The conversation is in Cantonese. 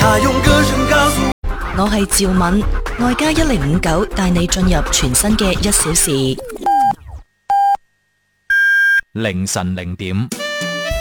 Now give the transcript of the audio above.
他用歌聲告訴我係趙敏，外加1059帶你進入全新嘅1小時。 凌晨0點。